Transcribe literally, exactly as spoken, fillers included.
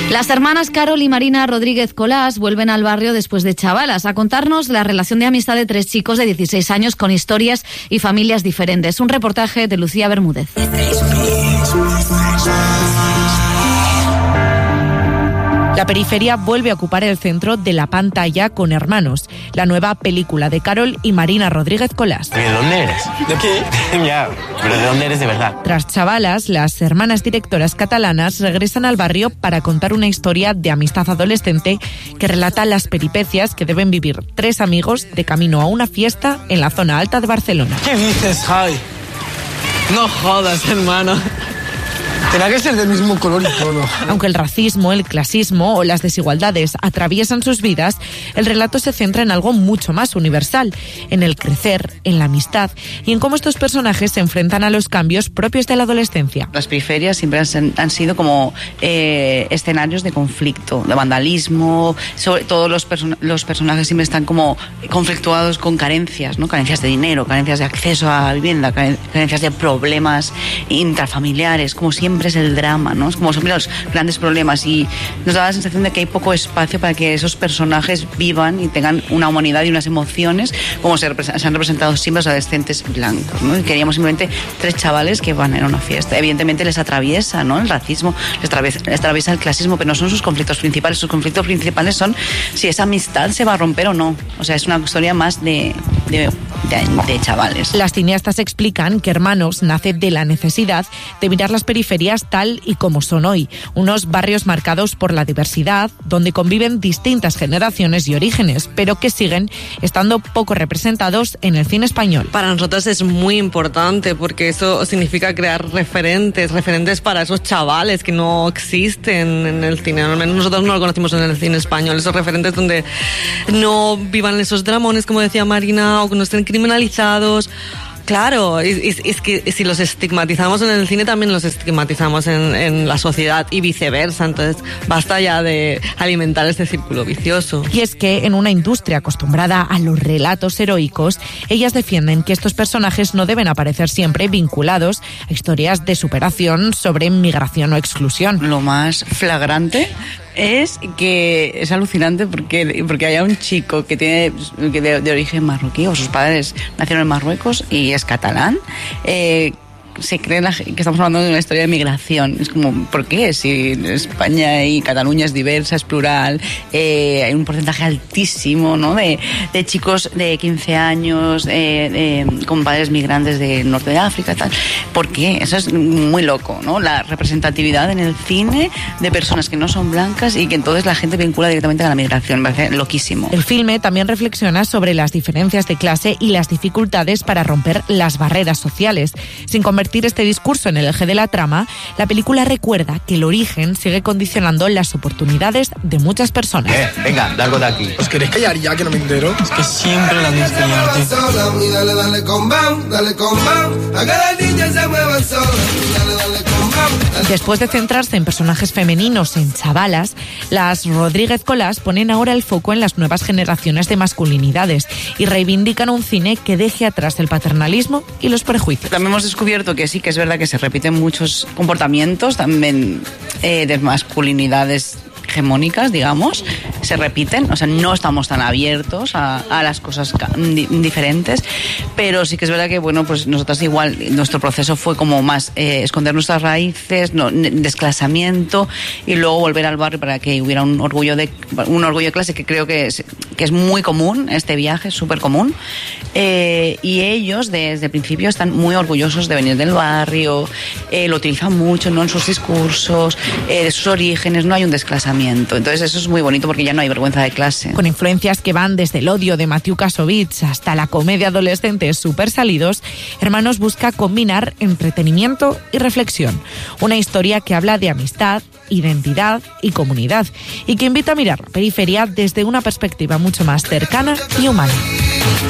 Las hermanas Carol y Marina Rodríguez Colás vuelven al barrio después de Chavalas a contarnos la relación de amistad de tres chicos de dieciséis años con historias y familias diferentes. Un reportaje de Lucía Bermúdez. La periferia vuelve a ocupar el centro de la pantalla con Hermanos, la nueva película de Carol y Marina Rodríguez Colás. ¿De dónde eres? ¿De qué? Ya, pero ¿de dónde eres de verdad? Tras Chavalas, las hermanas directoras catalanas regresan al barrio para contar una historia de amistad adolescente que relata las peripecias que deben vivir tres amigos de camino a una fiesta en la zona alta de Barcelona. ¿Qué dices, Javi? No jodas, hermano. Tendrá que ser del mismo color y todo. Aunque el racismo, el clasismo o las desigualdades atraviesan sus vidas, el relato se centra en algo mucho más universal, en el crecer, en la amistad y en cómo estos personajes se enfrentan a los cambios propios de la adolescencia. Las periferias siempre han, han sido como eh, escenarios de conflicto, de vandalismo, sobre todo los, person- los personajes siempre están como conflictuados con carencias, ¿no? Carencias de dinero, carencias de acceso a vivienda, carencias de problemas intrafamiliares, como siempre es el drama, ¿no? Es como siempre los grandes problemas y nos da la sensación de que hay poco espacio para que esos personajes vivan y tengan una humanidad y unas emociones como se, repre- se han representado siempre los adolescentes blancos, ¿no? Y queríamos simplemente tres chavales que van a ir a una fiesta. Evidentemente les atraviesa, ¿no? El racismo, les atraviesa, les atraviesa el clasismo, pero no son sus conflictos principales. Sus conflictos principales son si esa amistad se va a romper o no. O sea, es una historia más de, de, de, de chavales. Las cineastas explican que Hermanos nace de la necesidad de mirar las periferias tal y como son hoy, unos barrios marcados por la diversidad, donde conviven distintas generaciones y orígenes, pero que siguen estando poco representados en el cine español. Para nosotros es muy importante porque eso significa crear referentes, referentes para esos chavales que no existen en el cine, al menos nosotros no lo conocimos en el cine español, esos referentes donde no vivan esos dramones, como decía Marina, o que no estén criminalizados. Claro, es, es que si los estigmatizamos en el cine, también los estigmatizamos en, en la sociedad y viceversa. Entonces, basta ya de alimentar este círculo vicioso. Y es que en una industria acostumbrada a los relatos heroicos, ellas defienden que estos personajes no deben aparecer siempre vinculados a historias de superación sobre migración o exclusión. Lo más flagrante es que es alucinante porque, porque haya un chico que tiene que de, de origen marroquí o sus padres nacieron en Marruecos y es catalán, eh, se cree la, que estamos hablando de una historia de migración. Es como, ¿por qué? Si España y Cataluña es diversa, es plural, eh, hay un porcentaje altísimo, ¿no? de, de chicos de quince años eh, de, con padres migrantes del norte de África, tal. ¿Por qué? Eso es muy loco, ¿no? La representatividad en el cine de personas que no son blancas y que entonces la gente vincula directamente a la migración. Me parece loquísimo. El filme también reflexiona sobre las diferencias de clase y las dificultades para romper las barreras sociales. Sin convertir este discurso en el eje de la trama, la película recuerda que el origen sigue condicionando las oportunidades de muchas personas. Eh, venga, largo de aquí. ¿Os queréis callar ya que no me entero? Es que siempre la tienes que liar, tío. Dale, dale con bam, dale con bam, a que las niñas se muevan solas. Dale, dale con bam. Después de centrarse en personajes femeninos en Chavalas, las Rodríguez Colás ponen ahora el foco en las nuevas generaciones de masculinidades y reivindican un cine que deje atrás el paternalismo y los prejuicios. También hemos descubierto que sí que es verdad que se repiten muchos comportamientos también eh, de masculinidades hegemónicas, digamos, se repiten, o sea, no estamos tan abiertos a, a las cosas di- diferentes, pero sí que es verdad que, bueno, pues nosotras igual, nuestro proceso fue como más eh, esconder nuestras raíces, no, desclasamiento, y luego volver al barrio para que hubiera un orgullo de un orgullo de clase que creo que es, que es muy común, este viaje es súper común, eh, y ellos desde el principio están muy orgullosos de venir del barrio, eh, lo utilizan mucho, ¿no? En sus discursos, eh, de sus orígenes, no hay un desclasamiento. Entonces eso es muy bonito porque ya no hay vergüenza de clase. Con influencias que van desde el odio de Mathieu Kassovitz hasta la comedia adolescente Súper Salidos, Hermanos busca combinar entretenimiento y reflexión. Una historia que habla de amistad, identidad y comunidad y que invita a mirar la periferia desde una perspectiva mucho más cercana y humana.